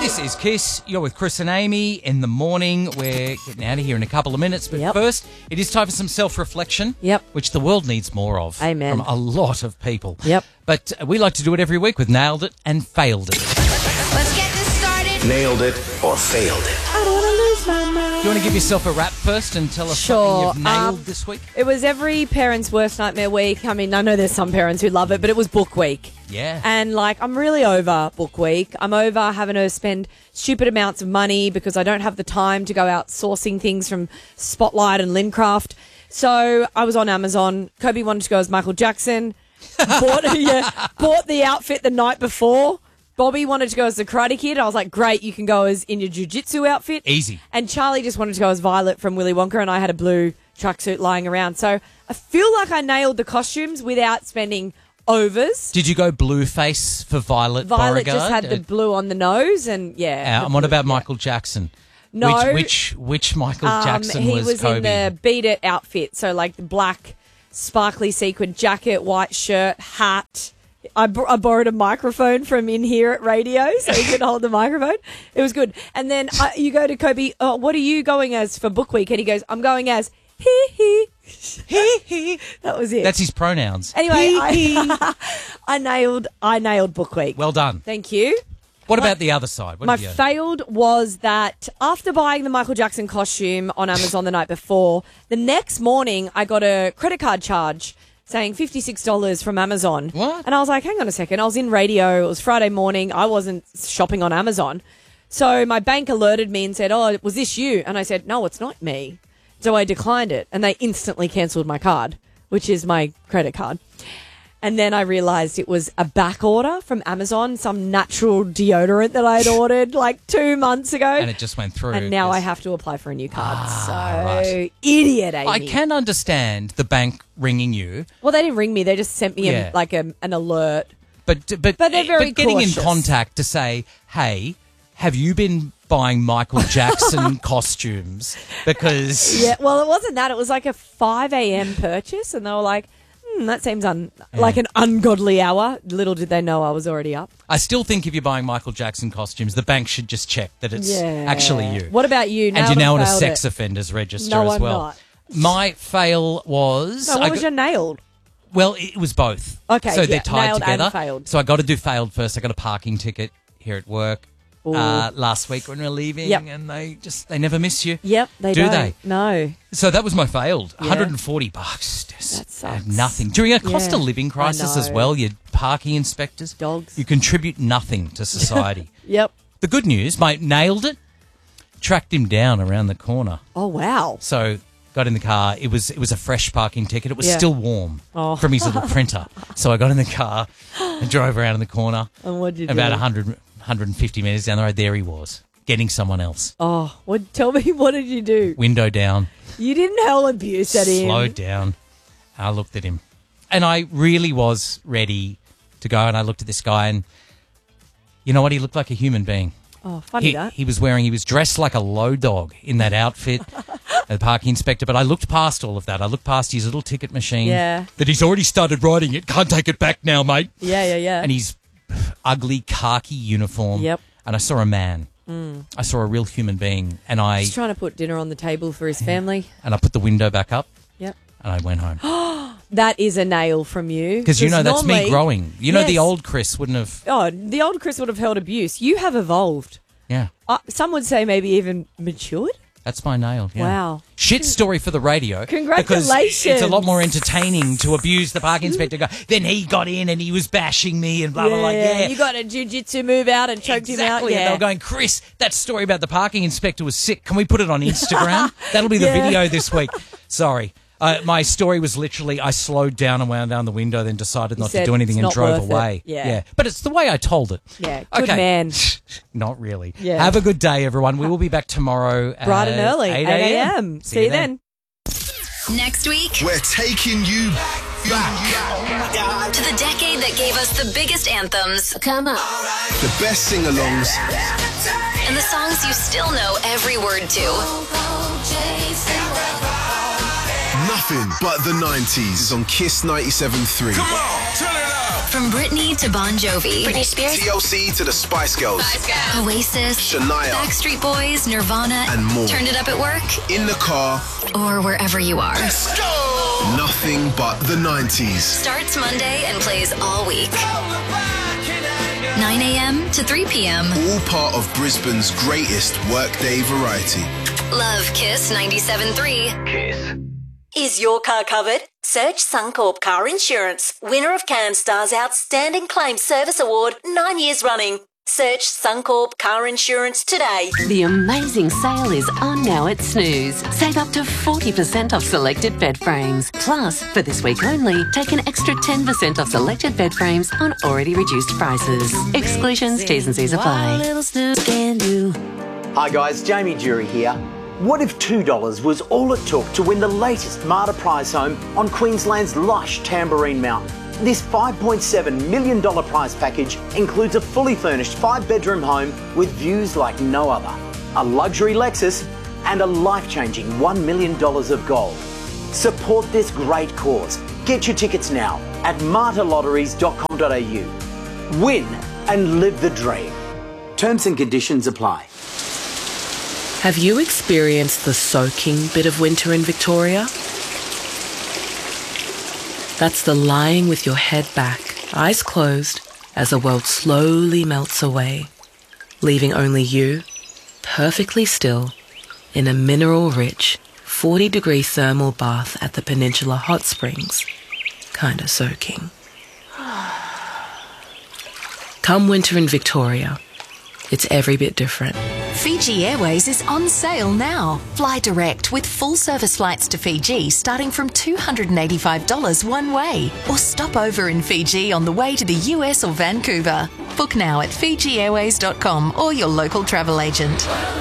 This is Kiss. You're with Chris and Amy in the morning. We're getting out of here in a couple of minutes. But first, it is time for some self-reflection, which the world needs more of. Amen. From a lot of people. Yep. But we like to do it every week with Nailed It and Failed It. Let's get this started. Nailed it or failed it. I don't want to lose my mind. Do you want to give yourself a rap first and tell us something you've nailed this week? It was every parent's worst nightmare week. I mean, I know there's some parents who love it, but it was book week. Yeah. And, I'm really over book week. I'm over having to spend stupid amounts of money because I don't have the time to go out sourcing things from Spotlight and Lincraft. So I was on Amazon. Kobe wanted to go as Michael Jackson. Bought the outfit the night before. Bobby wanted to go as the Karate Kid. I was like, great, you can go as in your jiu-jitsu outfit. Easy. And Charlie just wanted to go as Violet from Willy Wonka, and I had a blue tracksuit lying around. So I feel like I nailed the costumes without spending overs. Did you go blue face for Violet Violet Beauregard? just had the blue on the nose, and and what about Michael Jackson? No. Which Michael Jackson he was Kobe? in the Beat It outfit, so the black sparkly sequin jacket, white shirt, hat. I borrowed a microphone from in here at radio so he could hold the microphone. It was good. And then you go to Kobe, what are you going as for book week? And he goes, I'm going as he. That was it. That's his pronouns. Anyway, I nailed book week. Well done. Thank you. What about the other side? My failed was that after buying the Michael Jackson costume on Amazon the night before, the next morning I got a credit card charge saying $56 from Amazon. What? And I was like, hang on a second. I was in radio. It was Friday morning. I wasn't shopping on Amazon. So my bank alerted me and said, oh, was this you? And I said, no, it's not me. So I declined it. And they instantly cancelled my card, which is my credit card. And then I realised it was a back order from Amazon, some natural deodorant that I had ordered 2 months ago. And it just went through. And now I have to apply for a new card. Right. Idiot, Amy. I can understand the bank ringing you. Well, they didn't ring me. They just sent me an alert. But they're very getting cautious. in contact to say, hey, have you been buying Michael Jackson costumes? Because... Yeah, well, it wasn't that. It was like a 5 a.m. purchase. And they were like... that seems like an ungodly hour. Little did they know I was already up. I still think if you're buying Michael Jackson costumes, the bank should just check that it's actually you. What about you? And you're now on a sex offenders register as well. Not. My fail was... No, what was your nailed? Well, it was both. Okay, so they're tied nailed together. and failed. So I got to do failed first. I got a parking ticket here at work last week when we were leaving, and they never miss you. Yep, they do. don't. They? No. So that was my failed. Yeah. $140. That sucks. Nothing. During a cost of living crisis as well, your parking inspectors. Dogs. You contribute nothing to society. Yep. The good news, mate, nailed it. Tracked him down around the corner. Oh, wow. So got in the car. It was a fresh parking ticket. It was still warm from his little printer. So I got in the car and drove around in the corner. And what did you do? About 150 metres down the road, there he was, getting someone else. Oh, tell me, what did you do? Window down. You didn't hurl abuse at him. Slowed down. I looked at him. And I really was ready to go. And I looked at this guy and, you know what? He looked like a human being. Oh, funny that. He was dressed like a low dog in that outfit, the parking inspector. But I looked past all of that. I looked past his little ticket machine. Yeah. That he's already started writing it. Can't take it back now, mate. Yeah. And his ugly khaki uniform. Yep. And I saw a man. I saw a real human being. And He's trying to put dinner on the table for his family. And I put the window back up. Yep. And I went home. That is a nail from you. Because that's me growing. Yes. The old Chris wouldn't have... Oh, the old Chris would have held abuse. You have evolved. Yeah. Some would say maybe even matured. That's my nail, yeah. Wow. Shit story for the radio. Congratulations. Because it's a lot more entertaining to abuse the parking inspector. Then he got in and he was bashing me and blah, blah, blah. Yeah. You got a jiu-jitsu move out and choked him out. Exactly. And they were going, Chris, that story about the parking inspector was sick. Can we put it on Instagram? That'll be the video this week. Sorry. My story was literally I slowed down and wound down the window, then decided not to do anything and drove away. Yeah. But it's the way I told it. Yeah. Good man. Not really. Yeah. Have a good day, everyone. We will be back tomorrow at bright and early, 8 a.m. See you then. Next week, We're taking you back to the decade that gave us the biggest anthems. Come on. the best sing-alongs, And the songs you still know every word to. nothing but the 90s is on Kiss 97.3. Come on, turn it up. From Britney to Bon Jovi, Britney Spears, TLC to the Spice Girls, Oasis, Shania, Backstreet Boys, Nirvana, and more. Turned it up at work, In the car, or wherever you are. let's go! Nothing but the 90s. Starts Monday and plays all week. 9 a.m. to 3 p.m. All part of Brisbane's greatest workday variety. Love Kiss 97.3. Kiss. Is your car covered? Search Suncorp Car Insurance, winner of CanStar's Outstanding Claim Service Award 9 years running. Search Suncorp Car Insurance today. The amazing sale is on now at Snooze. Save up to 40% off selected bed frames. Plus, for this week only, take an extra 10% off selected bed frames on already reduced prices. Exclusions, T's and C's apply. Hi guys, Jamie Jury here. What if $2 was all it took to win the latest Marta prize home on Queensland's lush Tamborine Mountain? This $5.7 million prize package includes a fully furnished 5-bedroom home with views like no other, a luxury Lexus and a life-changing $1 million of gold. Support this great cause. Get your tickets now at martalotteries.com.au. Win and live the dream. Terms and conditions apply. Have you experienced the soaking bit of winter in Victoria? That's the lying with your head back, eyes closed, as the world slowly melts away, leaving only you, perfectly still, in a mineral-rich, 40-degree thermal bath at the Peninsula Hot Springs, kinda soaking. Come winter in Victoria, it's every bit different. Fiji Airways is on sale now. Fly direct with full service flights to Fiji starting from $285 one way. Or stop over in Fiji on the way to the US or Vancouver. Book now at FijiAirways.com or your local travel agent.